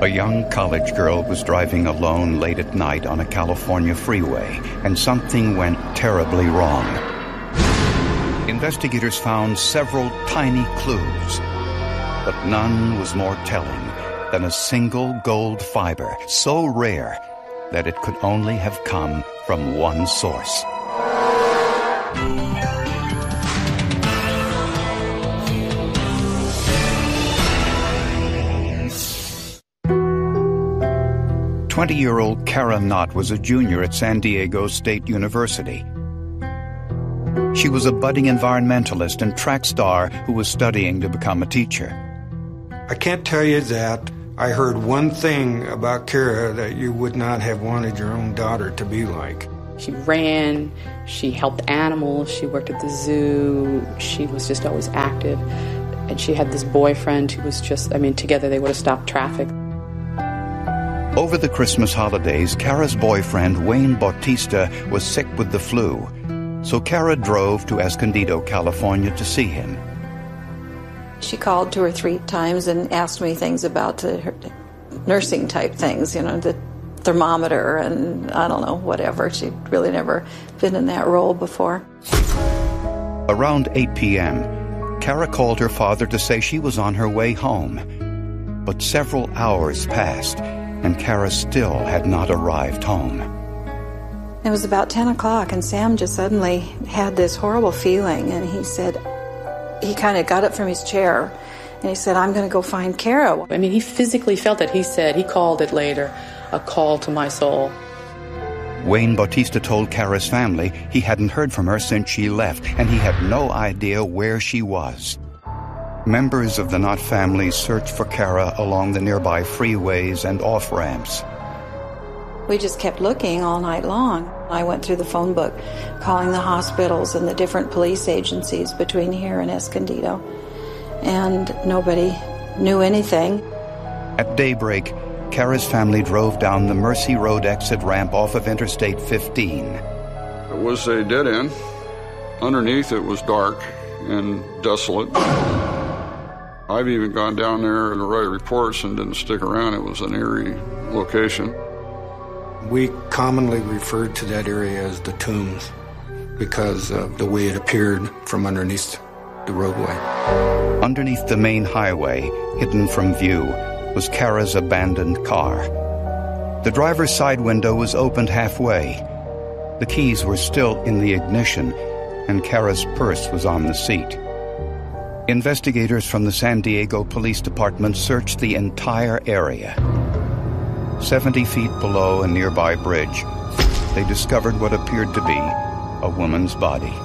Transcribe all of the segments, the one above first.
A young college girl was driving alone late at night on a California freeway, and something went terribly wrong. Investigators found several tiny clues, but none was more telling than a single gold fiber, so rare that it could only have come from one source. "20-year-old Kara Knott was a junior at San Diego State University. She was a budding environmentalist and track star who was studying to become a teacher. I can't tell you that I heard one thing about Kara that you would not have wanted your own daughter to be like. She ran, she helped animals, she worked at the zoo, she was just always active. And she had this boyfriend who was just, together they would have stopped traffic. Over the Christmas holidays, Kara's boyfriend, Wayne Bautista, was sick with the flu, so Kara drove to Escondido, California to see him. She called 2 or 3 times and asked me things about her nursing type things, the thermometer and I don't know, whatever. She'd really never been in that role before. Around 8 p.m., Kara called her father to say she was on her way home. But several hours passed, and Kara still had not arrived home. It was about 10 o'clock, and Sam just suddenly had this horrible feeling, and he said, he kind of got up from his chair, and he said, "I'm going to go find Kara." He physically felt it. He called it later, a call to my soul. Wayne Bautista told Kara's family he hadn't heard from her since she left, and he had no idea where she was. Members of the Knott family searched for Kara along the nearby freeways and off-ramps. We just kept looking all night long. I went through the phone book, calling the hospitals and the different police agencies between here and Escondido, and nobody knew anything. At daybreak, Kara's family drove down the Mercy Road exit ramp off of Interstate 15. It was a dead end. Underneath it was dark and desolate. I've even gone down there to write reports and didn't stick around. It was an eerie location. We commonly referred to that area as the Tombs because of the way it appeared from underneath the roadway. Underneath the main highway, hidden from view, was Kara's abandoned car. The driver's side window was opened halfway. The keys were still in the ignition, and Kara's purse was on the seat. Investigators from the San Diego Police Department searched the entire area. 70 feet below a nearby bridge, they discovered what appeared to be a woman's body.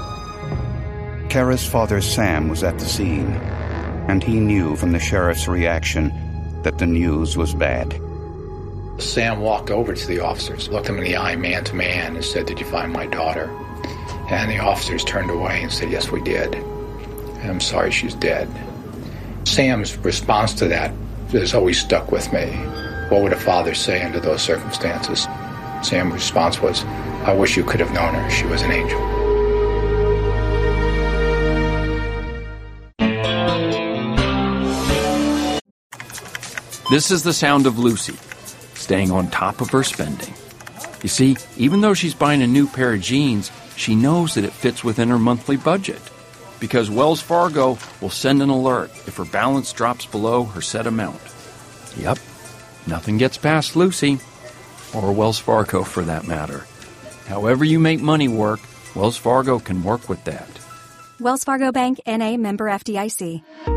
Kara's father, Sam, was at the scene, and he knew from the sheriff's reaction that the news was bad. Sam walked over to the officers, looked them in the eye man to man, and said, "Did you find my daughter?" And the officers turned away and said, "Yes, we did. I'm sorry she's dead." Sam's response to that has always stuck with me. What would a father say under those circumstances? Sam's response was, "I wish you could have known her. She was an angel." This is the sound of Lucy, staying on top of her spending. You see, even though she's buying a new pair of jeans, she knows that it fits within her monthly budget, because Wells Fargo will send an alert if her balance drops below her set amount. Yep, nothing gets past Lucy, or Wells Fargo for that matter. However you make money work, Wells Fargo can work with that. Wells Fargo Bank, N.A., member FDIC.